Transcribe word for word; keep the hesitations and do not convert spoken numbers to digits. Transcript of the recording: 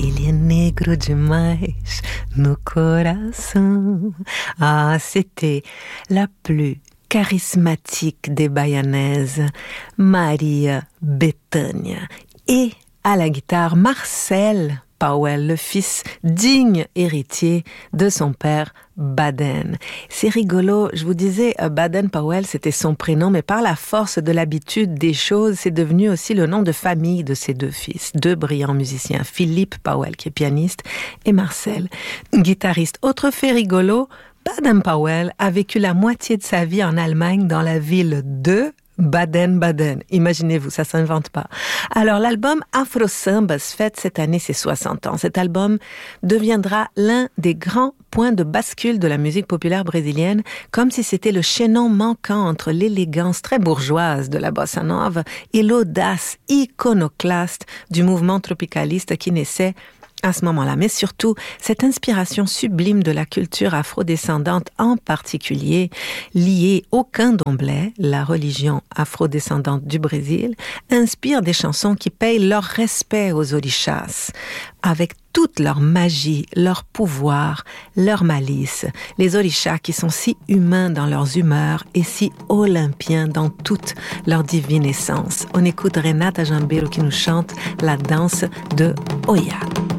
ele é negro demais no coração. Ah, c'était la plus charismatique des Bahianaises, Maria Bethânia. Et à la guitare, Marcel Powell, le fils digne héritier de son père Baden. C'est rigolo, je vous disais, Baden Powell, c'était son prénom, mais par la force de l'habitude des choses, c'est devenu aussi le nom de famille de ses deux fils, deux brillants musiciens, Philippe Powell, qui est pianiste, et Marcel, guitariste. Autre fait rigolo, Baden Powell a vécu la moitié de sa vie en Allemagne, dans la ville de Baden-Baden. Imaginez-vous, ça s'invente pas. Alors, l'album Afro Sambas fête cette année ses soixante ans. Cet album deviendra l'un des grands points de bascule de la musique populaire brésilienne, comme si c'était le chaînon manquant entre l'élégance très bourgeoise de la bossa nova et l'audace iconoclaste du mouvement tropicaliste qui naissait à ce moment-là, mais surtout cette inspiration sublime de la culture afrodescendante, en particulier liée au candomblé, la religion afrodescendante du Brésil, inspire des chansons qui payent leur respect aux orishas, avec toute leur magie, leur pouvoir, leur malice. Les orishas qui sont si humains dans leurs humeurs et si olympiens dans toute leur divine essence. On écoute Renata Jambeiro qui nous chante la danse de Oya.